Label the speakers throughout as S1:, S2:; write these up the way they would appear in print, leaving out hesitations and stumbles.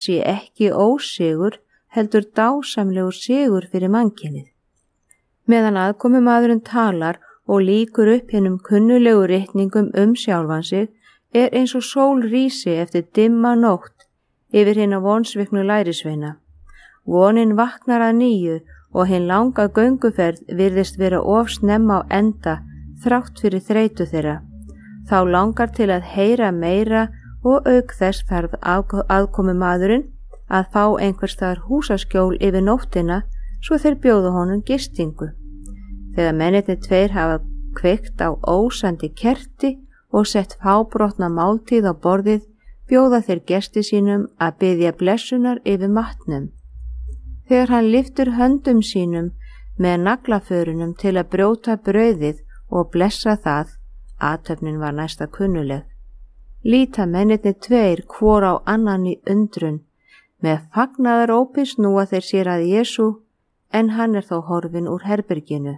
S1: sé ekki ósigur, heldur dásamlegur sigur fyrir mannkynið. Meðan aðkomumaðurinn talar og lýkur upp hinum kunnulegu ritningum sjálfan sig, eins og sól rísi eftir dimma nótt yfir hina vonsviknu lærisveina. Vonin vaknar að nýju og hinn langa gönguferð virðist vera of snemma á enda þrátt fyrir þreytu þeirra. Þá langar til að heyra meira og auk þess þarf aðkomumaðurinn að fá einhvers staðar húsaskjól yfir nóttina svo þeir bjóða honum gistingu. Þegar mennirnir tveir hafa kveikt á ósandi kerti og sett fábrotna máltíð á borðið, bjóða þeir gesti sínum að biðja blessunar yfir matnum. Þegar hann lyftur höndum sínum með naglaförunum til að brjóta brauðið og blessa það, athöfnin var næsta kunnuleg. Líta mennirnir tveir hvor á annan í undrun. Með fagnaðarópi snúa þeir sér að Jesú, en hann þó horfinn úr herberginu.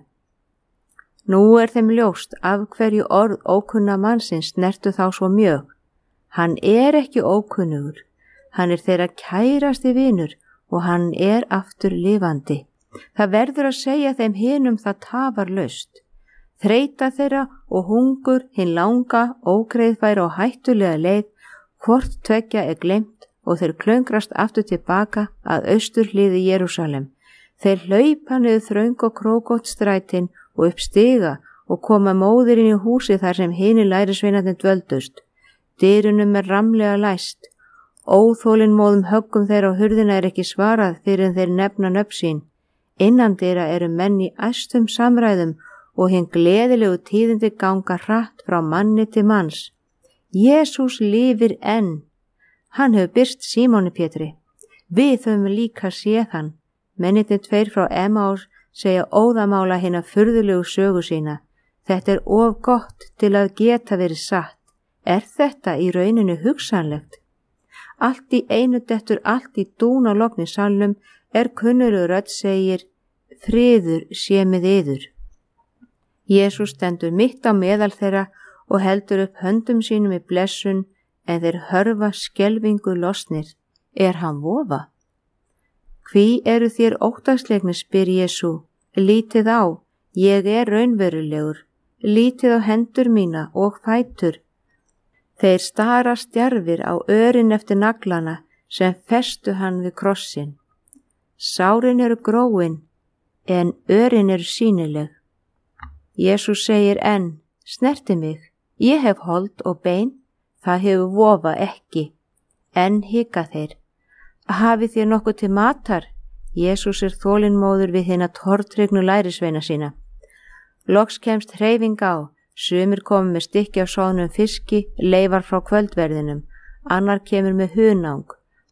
S1: Nú þeim ljóst af hverju orð ókunna mannsins snertu þá svo mjög. Hann ekki ókunnugur, hann þeirra kærasti vinur og hann aftur lifandi. Það verður að segja þeim hinum það tafarlaust. Þreyta þeirra og hungur hinn langa, ógreiðfæra og hættulega leið, hvort tveggja gleymt og þeir klöngrast aftur tilbaka að austurhliði Jerúsalem. Þeir hlaupa niður þröng og krókótt strætin og upp stiga og koma móðir inn í húsi þar sem hinir lærisveinarnir dvöldust. Dyrunum ramlega læst. Óþolinmóðum höggum þeirra á hurðina ekki svarað fyrir þeir nefna nöfn sín. Innandyra menn í æstum samræðum og hinn gleðilegu tíðindi ganga hratt frá manni til manns. Jesús lifir enn. Hann hefur birst Símoni Pétri. Við höfum líka séð hann. Mennirnir tveir frá Emmaus segja óðamála hina furðulegu sögu sína. Þetta of gott til að geta verið satt. Þetta í rauninu hugsanlegt? Allt í einu dettur allt í dún á logni salnum kunnugleg rödd segir: friður sé með yður. Jesús stendur mitt á meðal þeirra og heldur upp höndum sínum í blessun, en þeir hörfa skelfingu losnir. Hann vofa? Hví þér óttaslegnir, spyr Jesú. Lítið á, ég raunverulegur. Lítið á hendur mína og fætur. Þeir stara stjarfir á örin eftir naglana sem festu hann við krossin. Sárin gróin, en örin sýnileg. Jesús segir enn: snerti mig, ég hef hold og bein, það hefur vofa ekki. Enn hika þeir. Hafið þér nokkuð til matar? Jesús þolinmóður við hina tortryggnu lærisveina sína. Loks kemst hreyfing á. Sumir komu með stykki af soðnum fiski, leifar frá kvöldverðinum. Annar kemur með hunang.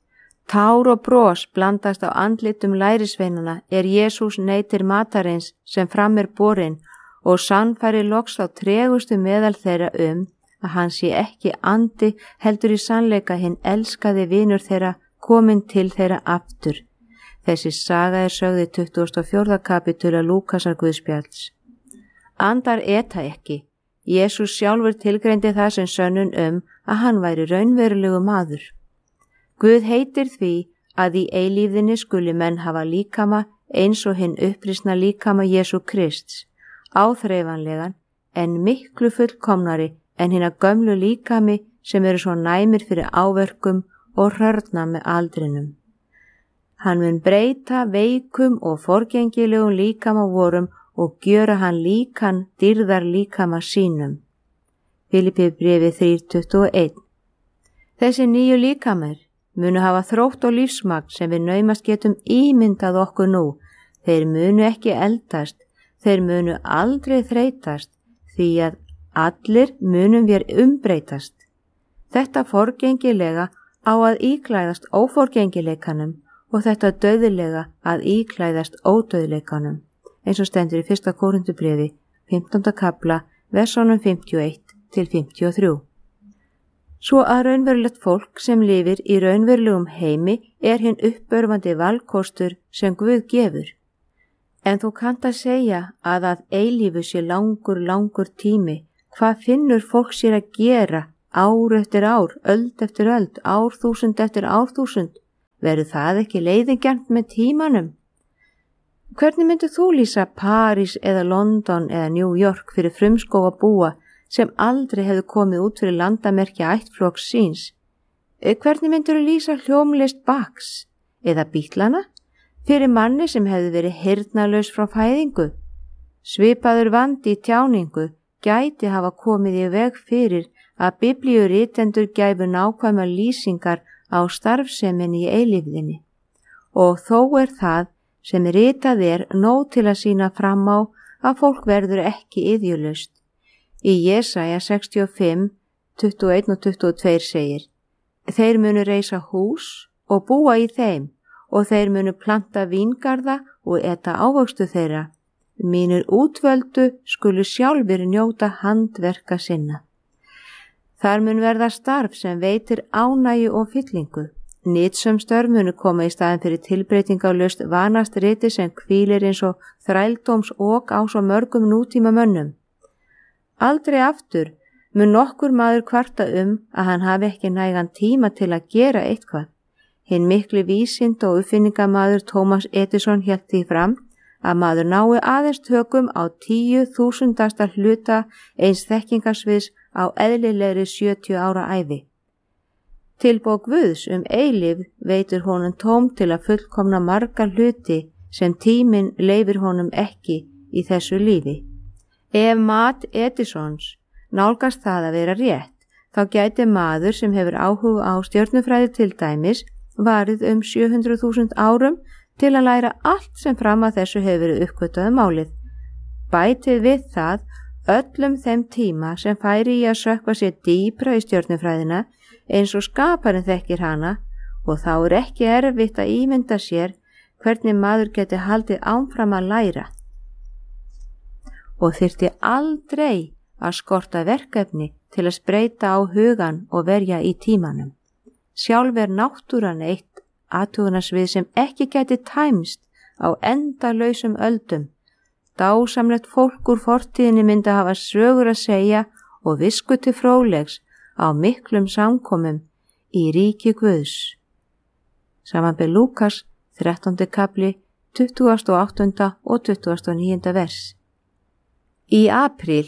S1: Tár og bros blandast á andlitum lærisveinana Jesús neytir matarins sem fram borinn og sannfærir loks þá tregustu meðal þeirra að hann sé ekki andi, heldur í sannleika hinn elskaði vinur þeirra kominn til þeirra aftur. Þessi saga sögð í 24. kapítula Lúkasar Guðspjalls. Andar eta ekki. Jesús sjálfur tilgreindi það sem sönnun að hann væri raunverulegu maður. Guð heitir því að í eilífðinni skuli menn hafa líkama eins og hinn upprisna líkama Jesú Krists, áþreifanlegan en miklu fullkomnari en hina gömlu líkami sem svo næmir fyrir áverkum og hrörna með aldrinum. Hann mun breyta veikum og forgengilegum líkama vorum og gjöra hann líkan dýrðar líkama sínum. Filippíubréfið 3:21. Þessi nýju líkamar munu hafa þrótt og lífsmagn sem við naumast getum ímyndað okkur nú. Þeir munu ekki eldast, þeir munu aldrei þreytast, því að allir munum við umbreytast. Þetta forgengilega á að íklæðast óforgengileikanum og þetta dauðilega að íklæðast ódauðleikanum, eins og stendur í 1. Kórinthubréfi, 15. kapla, versunum 51-53. Svo að raunverulegt fólk sem lifir í raunverulegum heimi hinn uppörvandi valkostur sem Guð gefur. En þú kannt að segja að eilífu sé langur tími. Hvað finnur fólk sér að gera ár eftir ár, öld eftir öld, árþúsund eftir árþúsund? Verður það ekki leiðigjarnt með tímanum? Hvernig myndir þú lýsa París eða London eða New York fyrir frumskóga búa sem aldrei hefðu komið út fyrir landamerkja ættflokks síns? Hvernig myndir þú lýsa hljómlist Bachs eða Beatlana fyrir manni sem hefði verið heyrnarlaus frá fæðingu? Svipaður vandi í tjáningu gæti hafa komið í veg fyrir að biblíurritendur gæfu nákvæmar lýsingar á starfseminni í eilífðinni. Og þó það sem ritað nóg til að sýna fram á að fólk verður ekki iðjulaust. Í Jesaja 65, 21 og 22 segir: Þeir munu reisa hús og búa í þeim, og þeir munu planta víngarða og eta ávöxtu þeirra. Mínir útvöldu skulu sjálfur njóta handverka sinna. Þar mun verða starf sem veitir ánægju og fyllingu. Nytsöm störf munu koma í staðin fyrir tilbreytingarlaust vanast riti sem hvílir eins og þrældóms ok á svo mörgum nútíma mönnum. Aldrei aftur mun nokkur maður kvarta að hann hafi ekki nægan tíma til að gera eitthvað. Hinn mikli vísind og uppfinningamaður Thomas Edison hélt því fram að maður nái aðeins tökum á 10.000 hluta eins þekkingarsviðs á eðlilegri 70 ára ævi. Tilboð Guðs eilífð veitir honum tóm til að fullkomna marga hluti sem tíminn leyfir honum ekki í þessu lífi. Ef mat Edisons nálgast það að vera rétt, þá gæti maður sem hefur áhuga á stjörnufræði til dæmis varið 700.000 árum til að læra allt sem fram að þessu hefur verið uppgötvað málið. Bætið við það öllum þeim tíma sem færi í að sökkva sér dýpra í stjörnufræðina eins og skaparinn þekkir hana, og þá ekki erfitt að ímynda sér hvernig maður geti haldið áfram að læra. Og þyrfti aldrei að skorta verkefni til að spreyta á hugan og verja í tímanum. Sjálf náttúran eitt athugunarsvið sem ekki gæti tæmst á endalausum öldum. Dásamlegt fólk úr fortíðinni myndi hafa sögur að segja og visku til fróðlegs á miklum samkomum í ríki Guðs. Samanber Lúkas 13. kapli 28. og 29. vers. Í apríl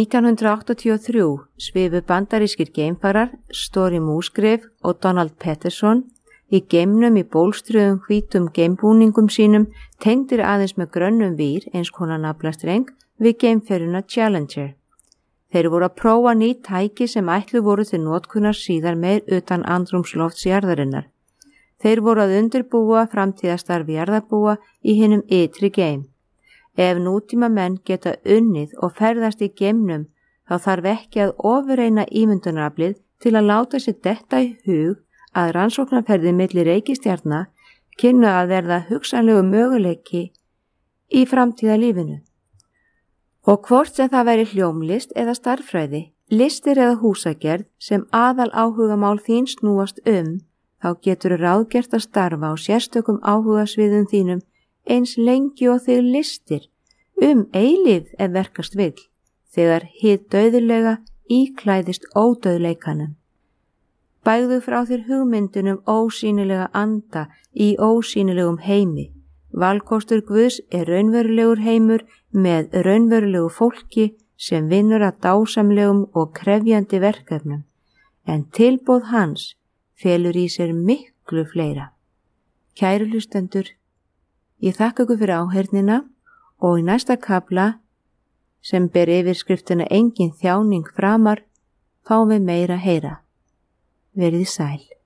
S1: 1983 svifu bandarískir geimfarar Story Musgrave og Donald Peterson í geimnum í bólstruðum hvítum geimbúningum sínum tengdir aðeins með grönnum vír eins konar naflastreng við geimferuna Challenger. Þeir voru að prófa ný tæki sem ætlu voru til notkunar síðar meir utan andrúmslofts jarðarinnar. Þeir voru að undirbúa framtíðastarf jarðarbúa í hinum ytri geim. Ef nútíma menn geta unnið og ferðast í geimnum, þá þarf ekki að ofurreina ímyndunaraflið til að láta sér detta í hug að rannsóknarferði milli reikistjarna kynnu að verða hugsanlegu möguleiki í framtíðalífinu. Og hvort sem það væri hljómlist eða starffræði, listir eða húsagerð sem aðal áhugamál þín snúast þá getur ráðgert að starfa á sérstökum áhugasviðum þínum eins lengi og þig listir eilífð ef verkast vill, þegar hið dauðlega íklæðist ódauðleikanum. Bægðu frá þér hugmyndunum ósýnilega anda í ósýnilegum heimi. Valkostur Guðs raunverulegur heimur með raunverulegu fólki sem vinnur að dásamlegum og krefjandi verkefnum, en tilboð hans felur í sér miklu fleira. Kæru hlustendur, ég þakka ykkur fyrir áheyrnina og í næsta kafla sem ber yfirskriftina Engin þjáning framar fáum við meira heyra. Verið sæl.